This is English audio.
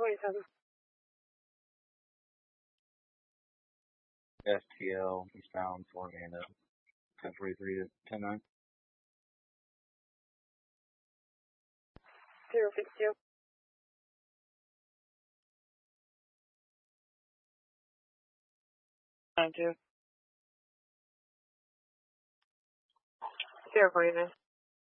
27. STL, eastbound for Orlando. 1043 to 109. 062. 92. 049.